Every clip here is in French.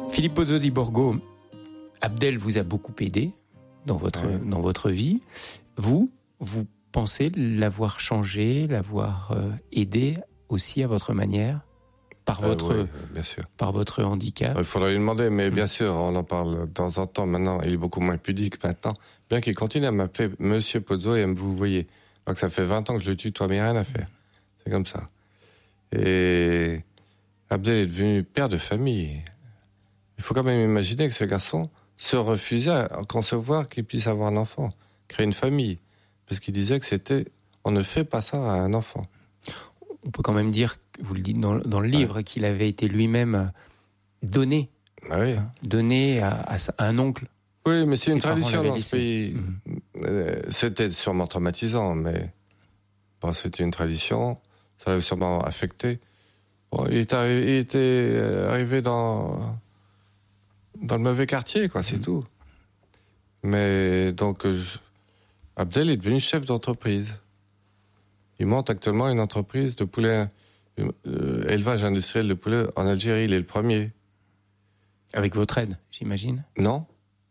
Philippe Pozzo di Borgo, Abdel vous a beaucoup aidé dans votre vie. Vous pensez l'avoir changé, l'avoir aidé aussi à votre manière par votre, bien sûr. Par votre handicap? Il faudrait lui demander, mais bien sûr, on en parle de temps en temps. Maintenant, il est beaucoup moins pudique maintenant. Bien qu'il continue à m'appeler Monsieur Pozzo et à me vous voyez. Donc ça fait 20 ans que je le tutoie, mais il n'y a rien à faire. C'est comme ça. Et Abdel est devenu père de famille. Il faut quand même imaginer que ce garçon se refusait à concevoir qu'il puisse avoir un enfant, créer une famille. Parce qu'il disait que on ne fait pas ça à un enfant. On peut quand même dire, vous le dites dans le livre, qu'il avait été lui-même donné. Donné à un oncle. Oui, mais c'est une tradition dans ce pays. C'était sûrement traumatisant, mais c'était une tradition. Ça l'avait sûrement affecté. Bon, il était arrivé dans le mauvais quartier, quoi, c'est tout. Mais donc, Abdel est devenu chef d'entreprise. Il monte actuellement une entreprise de poulet, élevage industriel de poulet en Algérie. Il est le premier. Avec votre aide, j'imagine? Non.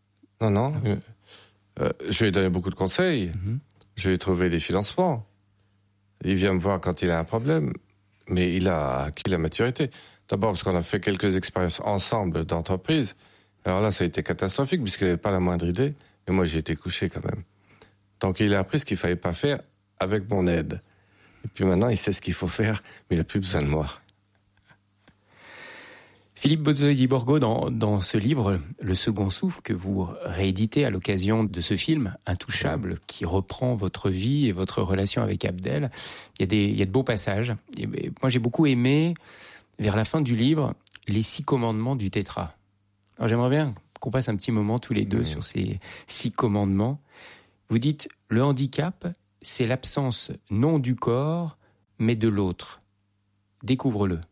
Je lui ai donné beaucoup de conseils. Je lui ai trouvé des financements. Il vient me voir quand il a un problème. Mais il a acquis la maturité. D'abord parce qu'on a fait quelques expériences ensemble d'entreprise. Alors là, ça a été catastrophique puisqu'il n'avait pas la moindre idée. Et moi, j'ai été couché quand même. Donc il a appris ce qu'il fallait pas faire avec mon aide. Et puis maintenant, il sait ce qu'il faut faire, mais il n'a plus besoin de moi. Philippe Pozzo di Borgo, dans ce livre, Le Second Souffle, que vous rééditez à l'occasion de ce film Intouchable, qui reprend votre vie et votre relation avec Abdel, il y a de beaux passages. Et moi, j'ai beaucoup aimé, vers la fin du livre, les 6 commandements du tétra. Alors, j'aimerais bien qu'on passe un petit moment tous les deux sur ces 6 commandements. Vous dites, le handicap, c'est l'absence non du corps, mais de l'autre. Découvre-le.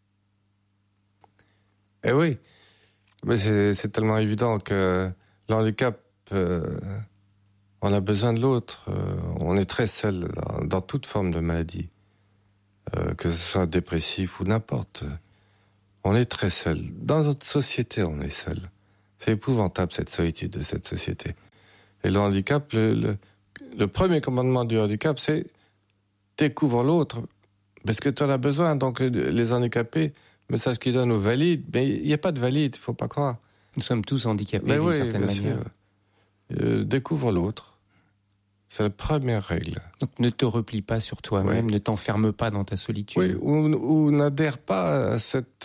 Eh oui, mais c'est tellement évident que le handicap, on a besoin de l'autre. On est très seul dans toute forme de maladie, que ce soit dépressif ou n'importe. On est très seul. Dans notre société, on est seul. C'est épouvantable cette solitude de cette société. Et le handicap, le premier commandement du handicap, c'est découvre l'autre, parce que tu en as besoin. Donc les handicapés, message qu'ils donnent aux valides, mais il n'y a pas de valides, il ne faut pas croire. Nous sommes tous handicapés d'une certaine manière. Découvre l'autre. C'est la première règle. Donc ne te replie pas sur toi-même, ne t'enferme pas dans ta solitude. Oui, ou n'adhère pas à cette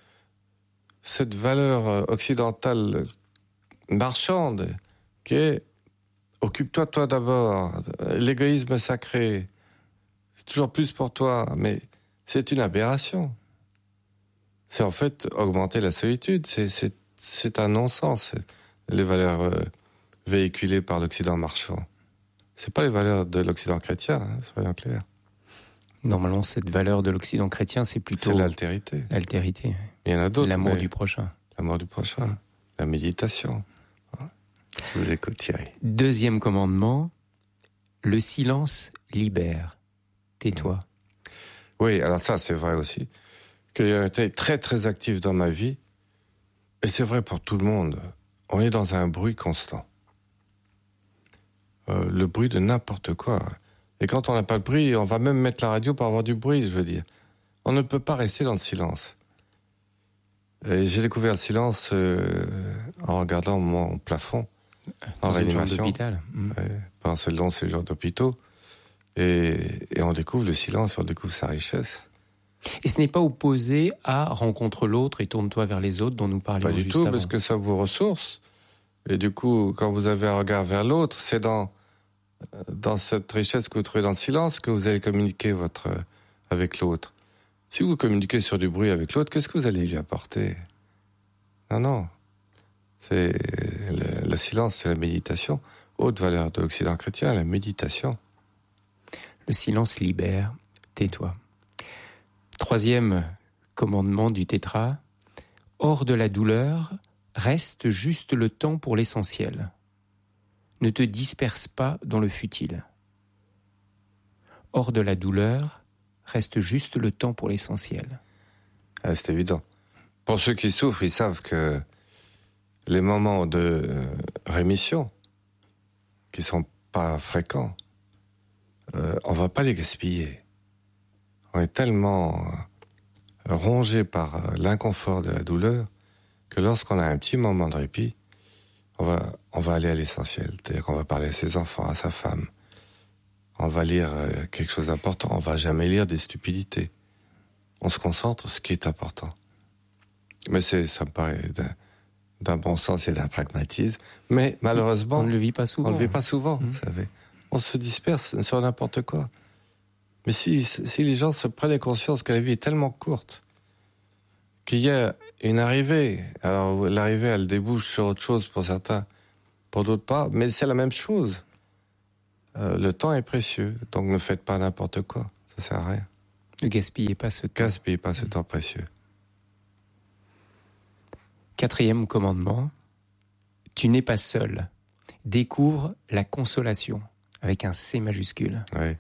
valeur occidentale marchande qui est occupe-toi toi d'abord, l'égoïsme sacré, c'est toujours plus pour toi, mais c'est une aberration. C'est en fait augmenter la solitude, c'est un non-sens, les valeurs véhiculées par l'Occident marchand. C'est pas les valeurs de l'Occident chrétien, soyons clairs. Normalement, cette valeur de l'Occident chrétien, c'est plutôt... C'est l'altérité. L'altérité. Il y en a d'autres. L'amour du prochain. L'amour du prochain. La méditation. Je vous écoute, Thierry. 2e commandement, le silence libère. Tais-toi. Oui, alors ça, c'est vrai aussi. Que j'ai été très, très actif dans ma vie. Et c'est vrai pour tout le monde. On est dans un bruit constant. Le bruit de n'importe quoi. Et quand on n'a pas de bruit, on va même mettre la radio pour avoir du bruit, je veux dire. On ne peut pas rester dans le silence. Et j'ai découvert le silence en regardant mon plafond, en réanimation. Pendant ce long séjour d'hôpitaux. Et on découvre le silence, on découvre sa richesse. Et ce n'est pas opposé à rencontre l'autre et tourne-toi vers les autres dont nous parlions juste avant. Pas du tout, parce que ça vous ressource. Et du coup, quand vous avez un regard vers l'autre, c'est dans cette richesse que vous trouvez dans le silence que vous allez communiquer avec l'autre. Si vous communiquez sur du bruit avec l'autre, qu'est-ce que vous allez lui apporter? Non. C'est le silence, c'est la méditation. Haute valeur de l'Occident chrétien, la méditation. Le silence libère, tais-toi. 3e commandement du tétra, hors de la douleur, reste juste le temps pour l'essentiel. Ne te disperse pas dans le futile. Hors de la douleur, reste juste le temps pour l'essentiel. C'est évident. Pour ceux qui souffrent, ils savent que les moments de rémission, qui sont pas fréquents, on va pas les gaspiller. On est tellement rongé par l'inconfort de la douleur que lorsqu'on a un petit moment de répit, on va aller à l'essentiel. C'est-à-dire qu'on va parler à ses enfants, à sa femme. On va lire quelque chose d'important. On va jamais lire des stupidités. On se concentre sur ce qui est important. Mais ça me paraît d'un bon sens et d'un pragmatisme. Mais malheureusement, on ne le vit pas souvent. On le vit pas souvent, vous savez. On se disperse sur n'importe quoi. Mais si les gens se prenaient conscience que la vie est tellement courte, qu'il y a une arrivée, alors l'arrivée, elle débouche sur autre chose pour certains, pour d'autres pas, mais c'est la même chose. Le temps est précieux, donc ne faites pas n'importe quoi, ça sert à rien. Ne gaspillez pas ce temps. Gaspillez pas ce temps précieux. 4e commandement, tu n'es pas seul. Découvre la consolation, avec un C majuscule. Oui.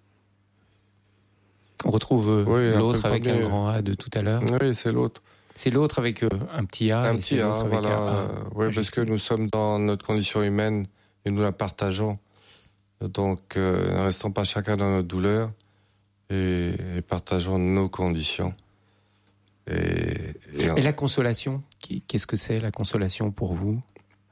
On retrouve l'autre avec un grand A de tout à l'heure. Oui, c'est l'autre. C'est l'autre avec un petit A. Un et petit c'est l'autre A, avec voilà. un A. Oui, parce que nous sommes dans notre condition humaine et nous la partageons. Donc, ne restons pas chacun dans notre douleur et partageons nos conditions. Et la consolation, qu'est-ce que c'est la consolation pour vous ?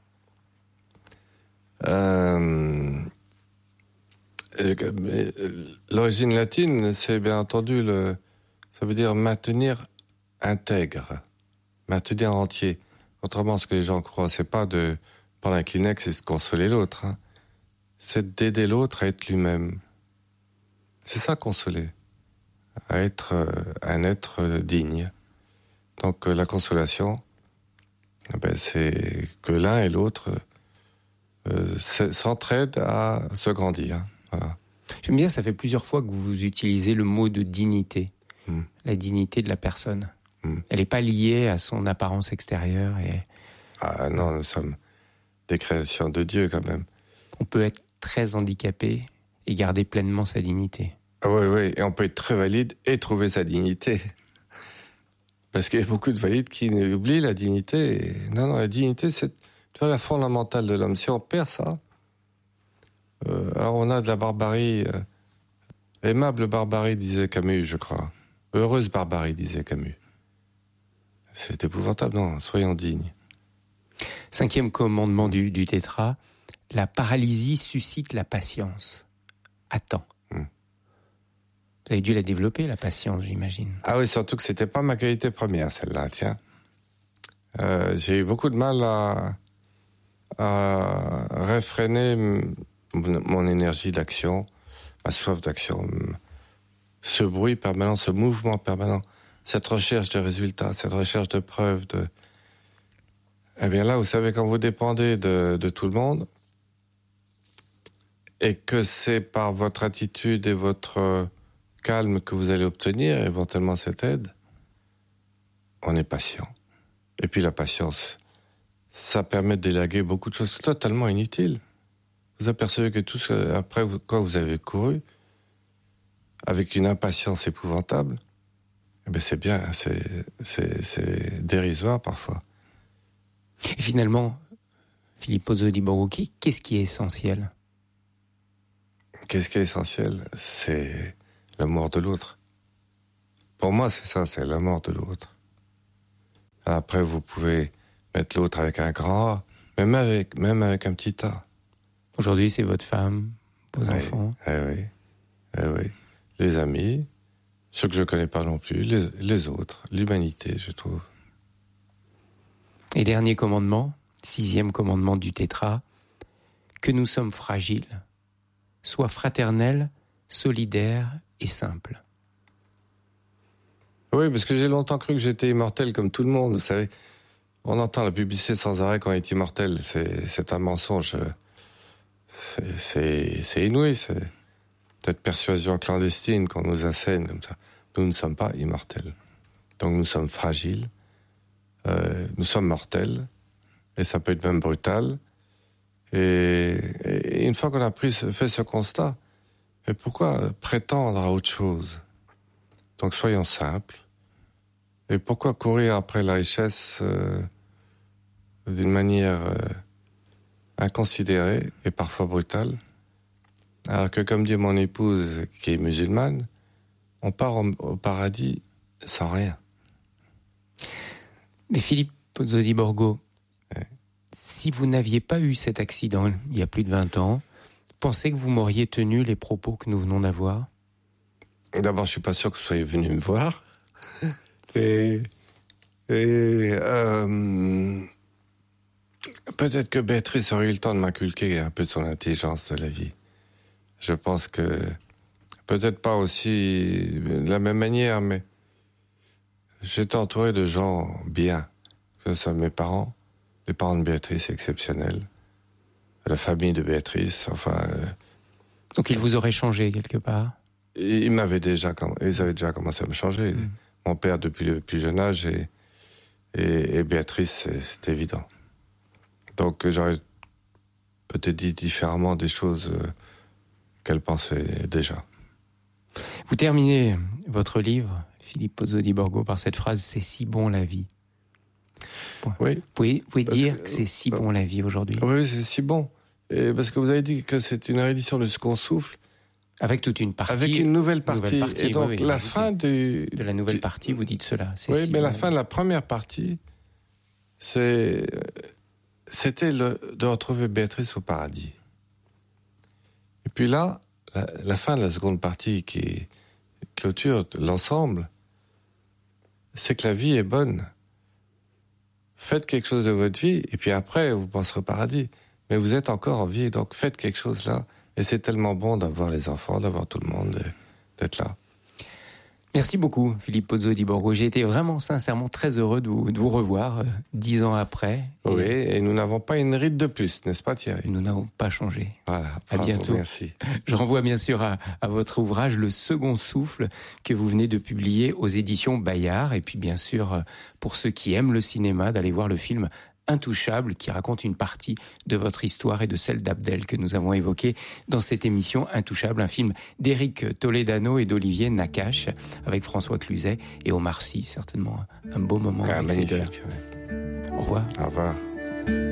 L'origine latine, c'est bien entendu ça veut dire maintenir intègre, maintenir entier. Contrairement à ce que les gens croient, c'est pas de prendre un Kleenex et de consoler l'autre. Hein. C'est d'aider l'autre à être lui-même. C'est ça, consoler. À être un être digne. Donc la consolation, c'est que l'un et l'autre s'entraident à se grandir. Voilà. J'aime bien, ça fait plusieurs fois que vous utilisez le mot de dignité. La dignité de la personne. Elle n'est pas liée à son apparence extérieure. Ah non, nous sommes des créations de Dieu quand même. On peut être très handicapé et garder pleinement sa dignité. Ah oui, et on peut être très valide et trouver sa dignité. Parce qu'il y a beaucoup de valides qui oublient la dignité. Non, la dignité, c'est la fondamentale de l'homme. Si on perd ça, alors on a de la barbarie. Aimable barbarie, disait Camus, je crois. Heureuse barbarie, disait Camus. C'est épouvantable, non, soyons dignes. 5e commandement du tétra, la paralysie suscite la patience. Attends. Vous avez dû la développer, la patience, j'imagine. Ah oui, surtout que c'était pas ma qualité première, celle-là, tiens. J'ai eu beaucoup de mal à réfréner mon énergie d'action, ma soif d'action, ce bruit permanent, ce mouvement permanent, cette recherche de résultats, cette recherche de preuves. Eh bien là, vous savez, quand vous dépendez de tout le monde, et que c'est par votre attitude et votre calme que vous allez obtenir éventuellement cette aide, on est patient. Et puis la patience, ça permet de délaguer beaucoup de choses totalement inutiles. Vous apercevez que tout ce après quoi vous avez couru, avec une impatience épouvantable, eh bien c'est bien, c'est dérisoire parfois. Et finalement, Filippo Zodiborgo, qu'est-ce qui est essentiel ? Qu'est-ce qui est essentiel ? C'est l'amour de l'autre. Pour moi, c'est ça, c'est l'amour de l'autre. Après, vous pouvez mettre l'autre avec un grand A, même avec un petit A. Aujourd'hui, c'est votre femme, vos enfants. Oui. Les amis, ceux que je connais pas non plus, les autres, l'humanité, je trouve. Et dernier commandement, 6e commandement du tétra, que nous sommes fragiles, sois fraternel, solidaire et simple. Oui, parce que j'ai longtemps cru que j'étais immortel comme tout le monde, vous savez. On entend la publicité sans arrêt qu'on est immortel, c'est un mensonge. C'est inouï, c'est cette persuasion clandestine qu'on nous assène comme ça. Nous ne sommes pas immortels. Donc nous sommes fragiles, nous sommes mortels, et ça peut être même brutal. Et une fois qu'on a fait ce constat, mais pourquoi prétendre à autre chose ? Donc soyons simples. Et pourquoi courir après la richesse d'une manière inconsidérée et parfois brutale. Alors que, comme dit mon épouse, qui est musulmane, on part au paradis sans rien. Mais Philippe Pozzo di Borgo, si vous n'aviez pas eu cet accident il y a plus de 20 ans, pensez que vous m'auriez tenu les propos que nous venons d'avoir ? D'abord, je suis pas sûr que vous soyez venu me voir. Et peut-être que Béatrice aurait eu le temps de m'inculquer un peu de son intelligence de la vie. Je pense que peut-être pas aussi de la même manière, mais j'étais entouré de gens bien. Que ce soit mes parents, les parents de Béatrice exceptionnels, la famille de Béatrice, enfin... Donc ils vous auraient changé quelque part ? Ils avaient déjà commencé à me changer. Mon père depuis le plus jeune âge et Béatrice, c'est évident. Donc j'aurais peut-être dit différemment des choses qu'elle pensait déjà. Vous terminez votre livre, Philippe Pozzo di Borgo, par cette phrase « C'est si bon la vie ». Oui. Vous pouvez dire que c'est si bon la vie aujourd'hui. Oui, c'est si bon. Et parce que vous avez dit que c'est une réédition de Second Souffle. Avec toute une partie. Avec une nouvelle partie. Et donc, oui, la fin de la nouvelle partie, vous dites cela. Oui, mais la fin de la première partie, c'était de retrouver Béatrice au paradis. Et puis là, la fin de la seconde partie qui clôture l'ensemble, c'est que la vie est bonne. Faites quelque chose de votre vie, et puis après, vous penserez au paradis. Mais vous êtes encore en vie, donc faites quelque chose là. Et c'est tellement bon d'avoir les enfants, d'avoir tout le monde, d'être là. Merci beaucoup, Philippe Pozzo di Borgo. J'ai été vraiment, sincèrement, très heureux de vous revoir 10 ans après. Oui, et nous n'avons pas une ride de plus, n'est-ce pas, Thierry ? Nous n'avons pas changé. Voilà, à bientôt. Merci. Je renvoie bien sûr à votre ouvrage Le Second Souffle, que vous venez de publier aux éditions Bayard. Et puis bien sûr, pour ceux qui aiment le cinéma, d'aller voir le film Intouchable, qui raconte une partie de votre histoire et de celle d'Abdel que nous avons évoquée dans cette émission Intouchable, un film d'Éric Toledano et d'Olivier Nakache, avec François Cluzet et Omar Sy, certainement un beau moment. Magnifique. Au revoir. Au revoir.